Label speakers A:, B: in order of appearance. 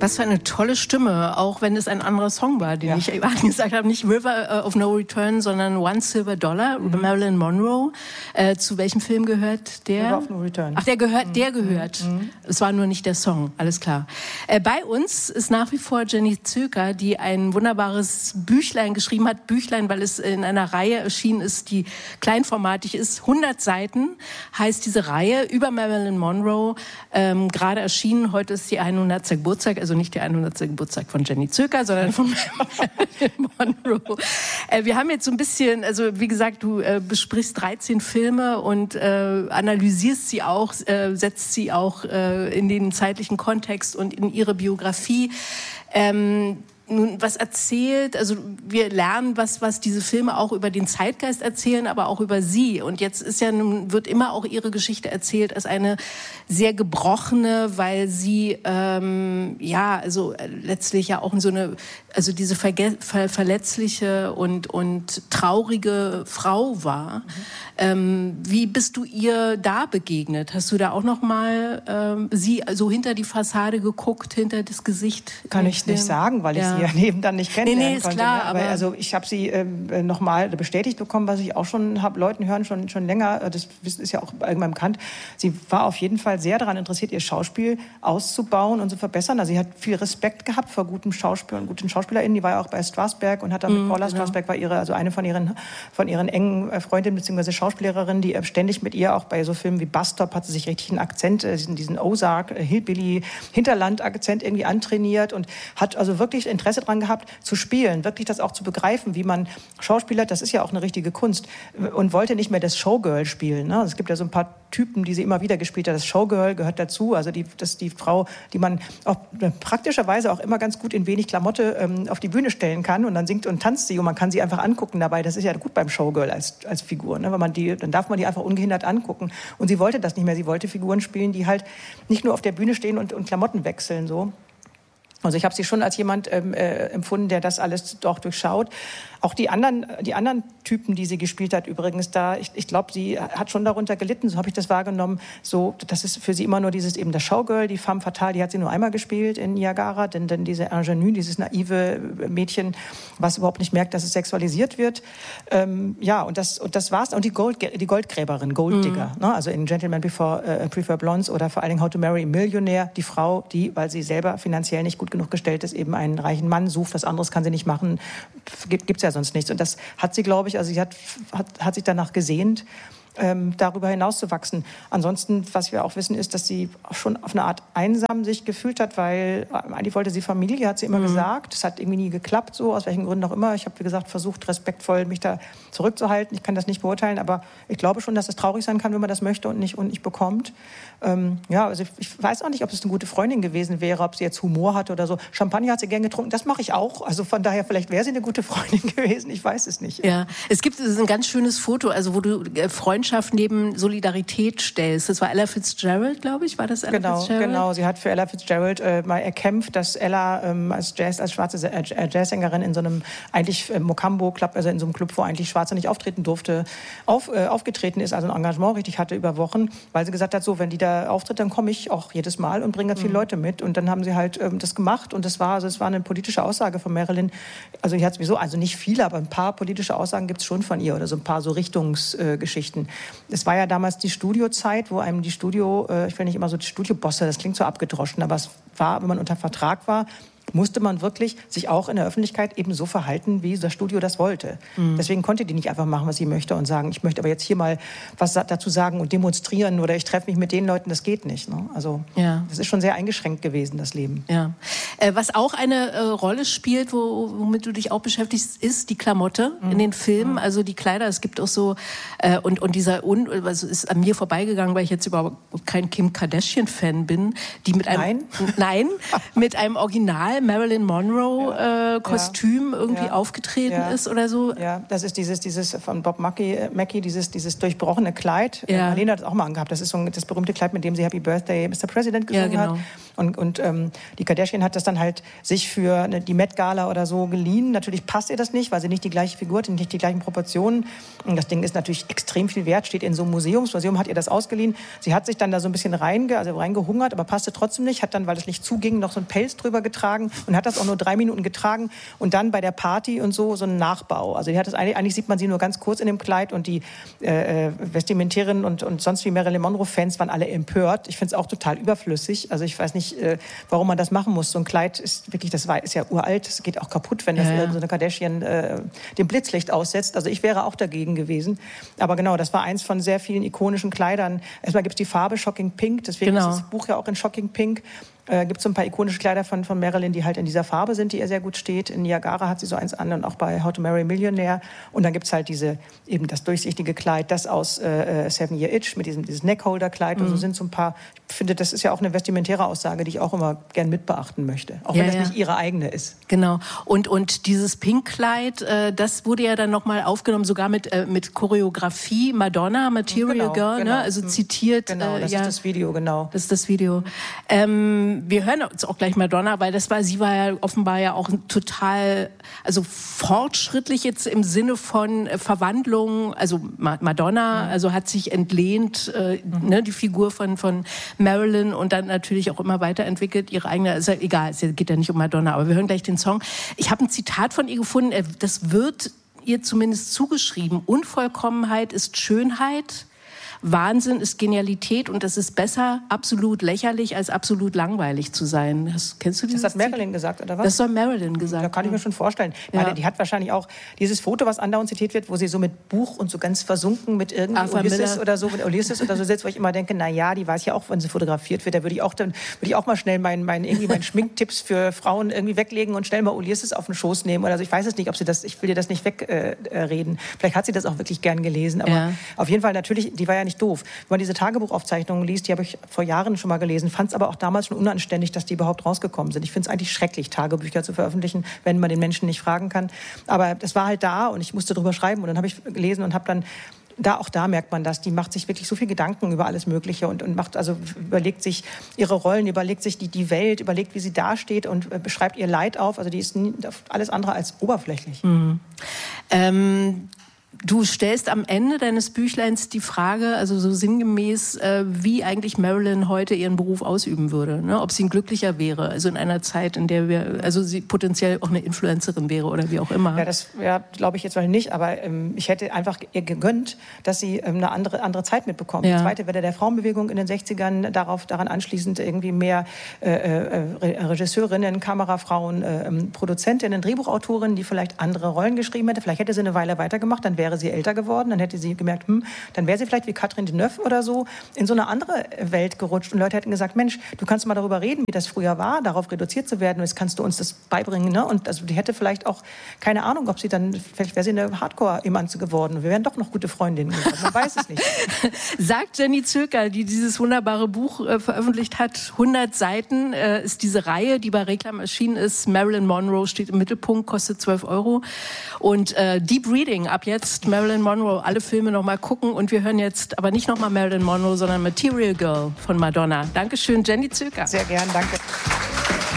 A: Was für eine tolle Stimme, auch wenn es ein anderer Song war, den ich gesagt habe, nicht River of No Return, sondern One Silver Dollar, Marilyn Monroe. Zu welchem Film gehört der?
B: River of No Return.
A: Ach, der gehört. Es war nur nicht der Song, alles klar. Bei uns ist nach wie vor Jenny Zöker, die ein wunderbares Büchlein geschrieben hat. Büchlein, weil es in einer Reihe erschienen ist, die kleinformatig ist. 100 Seiten heißt diese Reihe über Marilyn Monroe. Gerade erschienen, heute ist die 100. Geburtstag, also nicht der 100. Geburtstag von Jenny Zöker, sondern von Marilyn Monroe. Wir haben jetzt so ein bisschen, also wie gesagt, du besprichst 13 Filme und analysierst sie auch, setzt sie auch in den zeitlichen Kontext und in ihre Biografie. Nun, was erzählt, also wir lernen, was diese Filme auch über den Zeitgeist erzählen, aber auch über sie. Und jetzt wird immer auch ihre Geschichte erzählt als eine sehr gebrochene, weil sie, letztlich ja auch so eine, also diese verletzliche und traurige Frau war. Wie bist du ihr da begegnet? Hast du da auch noch mal sie so hinter die Fassade geguckt, hinter das Gesicht?
B: Kann ich nicht sagen, weil ich sie ja dann nicht kennenlernen konnte.
A: Klar,
B: aber also ich habe sie noch mal bestätigt bekommen, was ich auch schon habe Leuten hören schon länger. Das ist ja auch allgemein bekannt. Sie war auf jeden Fall sehr daran interessiert, ihr Schauspiel auszubauen und zu verbessern. Also sie hat viel Respekt gehabt vor gutem Schauspiel und guten SchauspielerInnen. Die war ja auch bei Strasberg und hat dann mit Paula Strasberg war eine von ihren engen Freundinnen bzw. Schauspielerinnen, die ständig mit ihr auch bei so Filmen wie Bus Stop hat sie sich richtig einen Akzent, diesen Ozark, Hillbilly, Hinterland-Akzent irgendwie antrainiert und hat also wirklich Interesse daran gehabt, zu spielen, wirklich das auch zu begreifen, wie man Schauspieler, das ist ja auch eine richtige Kunst, und wollte nicht mehr das Showgirl spielen. Ne? Es gibt ja so ein paar Typen, die sie immer wieder gespielt hat. Das Showgirl gehört dazu, also das ist die Frau, die man auch praktischerweise auch immer ganz gut in wenig Klamotte auf die Bühne stellen kann und dann singt und tanzt sie und man kann sie einfach angucken dabei. Das ist ja gut beim Showgirl als Figur, ne? Dann darf man die einfach ungehindert angucken. Und sie wollte das nicht mehr. Sie wollte Figuren spielen, die halt nicht nur auf der Bühne stehen und Klamotten wechseln, so. Also ich habe sie schon als jemand empfunden, der das alles doch durchschaut. Auch die anderen Typen, die sie gespielt hat, übrigens ich glaube, sie hat schon darunter gelitten, so habe ich das wahrgenommen. So, das ist für sie immer nur dieses eben das Showgirl, die femme fatale, die hat sie nur einmal gespielt in Niagara, denn diese Ingenue, dieses naive Mädchen, was überhaupt nicht merkt, dass es sexualisiert wird. Und das war's. Und die Goldgräberin, Golddigger, ne? Also in Gentlemen Prefer Blondes oder vor allen Dingen How to Marry a Millionaire, die Frau, die, weil sie selber finanziell nicht gut genug gestellt ist, eben einen reichen Mann sucht, was anderes kann sie nicht machen, gibt's ja sonst nichts. Und das hat sie, glaube ich, also sie hat sich danach gesehnt, darüber hinaus zu wachsen. Ansonsten, was wir auch wissen, ist, dass sie schon auf eine Art einsam sich gefühlt hat, weil eigentlich wollte sie Familie, hat sie immer gesagt. Es hat irgendwie nie geklappt, so aus welchen Gründen auch immer. Ich habe, wie gesagt, versucht, respektvoll mich da zurückzuhalten. Ich kann das nicht beurteilen, aber ich glaube schon, dass es traurig sein kann, wenn man das möchte und nicht bekommt. Also ich weiß auch nicht, ob es eine gute Freundin gewesen wäre, ob sie jetzt Humor hatte oder so. Champagner hat sie gern getrunken, das mache ich auch. Also von daher, vielleicht wäre sie eine gute Freundin gewesen, ich weiß es nicht.
A: Ja, es gibt ein ganz schönes Foto, also wo du Freundschaft neben Solidarität stellst. Das war Ella Fitzgerald, glaube ich, war das Ella Fitzgerald?
B: Genau. Sie hat für Ella Fitzgerald mal erkämpft, dass Ella als schwarze Jazzsängerin in so einem eigentlich Mocambo-Club, also in so einem Club, wo eigentlich Schwarze nicht auftreten durfte, aufgetreten ist, also ein Engagement richtig hatte über Wochen, weil sie gesagt hat, so, wenn die da auftritt, dann komme ich auch jedes Mal und bringe ganz viele Leute mit. Und dann haben sie halt das gemacht und es war eine politische Aussage von Marilyn. Also die hat sowieso, also nicht viele, aber ein paar politische Aussagen gibt es schon von ihr oder so ein paar so Richtungsgeschichten. Es war ja damals die Studiozeit, wo einem ich will nicht immer so die Studiobosse, das klingt so abgedroschen, aber es war, wenn man unter Vertrag war, musste man wirklich sich auch in der Öffentlichkeit eben so verhalten, wie das Studio das wollte. Deswegen konnte die nicht einfach machen, was sie möchte und sagen, ich möchte aber jetzt hier mal was dazu sagen und demonstrieren oder ich treffe mich mit den Leuten, das geht nicht. Ne? Also das ist schon sehr eingeschränkt gewesen, das Leben. Ja.
A: Was auch eine Rolle spielt, womit du dich auch beschäftigst, ist die Klamotte in den Filmen, also die Kleider. Es gibt auch so, und dieser, also ist an mir vorbeigegangen, weil ich jetzt überhaupt kein Kim Kardashian-Fan bin, die mit einem, mit einem Original Marilyn Monroe Kostüm irgendwie aufgetreten ist oder so.
B: Ja, das ist dieses von Bob Mackie, dieses durchbrochene Kleid. Marlene hat es auch mal angehabt. Das ist das berühmte Kleid, mit dem sie Happy Birthday Mr. President gesungen hat. Und die Kardashian hat das dann halt sich für die Met Gala oder so geliehen. Natürlich passt ihr das nicht, weil sie nicht die gleiche Figur hat, nicht die gleichen Proportionen. Und das Ding ist natürlich extrem viel wert, steht in so einem Museum. Das Museum hat ihr das ausgeliehen. Sie hat sich dann da so ein bisschen reingehungert, aber passte trotzdem nicht. Hat dann, weil es nicht zuging, noch so einen Pelz drüber getragen und hat das auch nur 3 Minuten getragen. Und dann bei der Party und so einen Nachbau. Also die hat das eigentlich sieht man sie nur ganz kurz in dem Kleid und die Vestimentärinnen und sonst wie Marilyn Monroe-Fans waren alle empört. Ich finde es auch total überflüssig. Also ich weiß nicht, warum man das machen muss. So ein Kleid ist wirklich, ist ja uralt. Es geht auch kaputt, wenn das so eine Kardashian dem Blitzlicht aussetzt. Also ich wäre auch dagegen gewesen. Aber genau, das war eins von sehr vielen ikonischen Kleidern. Erstmal gibt es die Farbe Shocking Pink. Deswegen ist das Buch ja auch in Shocking Pink. Gibt es so ein paar ikonische Kleider von Marilyn, die halt in dieser Farbe sind, die ihr sehr gut steht. In Niagara hat sie so eins an und auch bei How to Marry a Millionaire. Und dann gibt es halt eben das durchsichtige Kleid, das aus 7 Year Itch mit dieses Neckholder-Kleid. Und so sind so ein paar, ich finde, das ist ja auch eine vestimentäre Aussage, die ich auch immer gern mit beachten möchte. Auch wenn das nicht ihre eigene ist.
A: Genau. Und dieses Pink-Kleid, das wurde ja dann nochmal aufgenommen, sogar mit Choreografie, Madonna, Material Girl,
B: genau.
A: Ne? Also zitiert.
B: Genau, das ist das Video, genau.
A: Das ist das Video. Wir hören uns auch gleich Madonna, weil sie war ja offenbar ja auch total, also fortschrittlich jetzt im Sinne von Verwandlung, also Madonna, also hat sich entlehnt, die Figur von Marilyn und dann natürlich auch immer weiterentwickelt, ihre eigene, ist ja egal, es geht ja nicht um Madonna, aber wir hören gleich den Song. Ich habe ein Zitat von ihr gefunden, das wird ihr zumindest zugeschrieben, Unvollkommenheit ist Schönheit, Wahnsinn ist Genialität und es ist besser, absolut lächerlich, als absolut langweilig zu sein. Kennst du dieses?
B: Das hat Marilyn gesagt, oder was?
A: Das soll Marilyn gesagt.
B: Da kann ich mir schon vorstellen. Ja. Die hat wahrscheinlich auch dieses Foto, was andauernd zitiert wird, wo sie so mit Buch und so ganz versunken mit irgendwie Ulysses oder so sitzt, wo ich immer denke, na ja, die weiß ja auch, wenn sie fotografiert wird, da würde ich auch mal schnell meinen Schminktipps für Frauen irgendwie weglegen und schnell mal Ulysses auf den Schoß nehmen oder so. Ich weiß es nicht, ich will dir das nicht wegreden. Vielleicht hat sie das auch wirklich gern gelesen, aber auf jeden Fall natürlich, die war ja nicht doof. Wenn man diese Tagebuchaufzeichnungen liest, die habe ich vor Jahren schon mal gelesen, fand es aber auch damals schon unanständig, dass die überhaupt rausgekommen sind. Ich finde es eigentlich schrecklich, Tagebücher zu veröffentlichen, wenn man den Menschen nicht fragen kann. Aber das war halt da und ich musste drüber schreiben und dann habe ich gelesen und habe dann auch da merkt man das, die macht sich wirklich so viel Gedanken über alles Mögliche und überlegt sich ihre Rollen, überlegt sich die Welt, überlegt, wie sie dasteht und beschreibt ihr Leid auf. Also die ist alles andere als oberflächlich.
A: Mhm. Du stellst am Ende deines Büchleins die Frage, also so sinngemäß, wie eigentlich Marilyn heute ihren Beruf ausüben würde, ne? Ob sie ein glücklicher wäre, also in einer Zeit, in der sie potenziell auch eine Influencerin wäre oder wie auch immer.
B: Ja, das glaube ich jetzt mal nicht, aber ich hätte einfach ihr gegönnt, dass sie eine andere Zeit mitbekommt. Die zweite Welle der Frauenbewegung in den 60ern, daran anschließend irgendwie mehr Regisseurinnen, Kamerafrauen, Produzentinnen, Drehbuchautorinnen, die vielleicht andere Rollen geschrieben hätte. Vielleicht hätte sie eine Weile weitergemacht, dann wäre sie älter geworden, dann hätte sie gemerkt, dann wäre sie vielleicht wie Catherine Deneuve oder so in so eine andere Welt gerutscht und Leute hätten gesagt, Mensch, du kannst mal darüber reden, wie das früher war, darauf reduziert zu werden, jetzt kannst du uns das beibringen, ne? Und also die hätte vielleicht auch, keine Ahnung, vielleicht wäre sie eine Hardcore-Emanze geworden, wir wären doch noch gute Freundinnen geworden, man weiß es nicht.
A: Sagt Jenny Zöker, die dieses wunderbare Buch veröffentlicht hat, 100 Seiten ist diese Reihe, die bei Reklam erschienen ist, Marilyn Monroe steht im Mittelpunkt, kostet 12 € und Deep Reading, ab jetzt Marilyn Monroe, alle Filme noch mal gucken und wir hören jetzt aber nicht noch mal Marilyn Monroe, sondern Material Girl von Madonna. Dankeschön, Jenny Zöker.
B: Sehr gern, danke.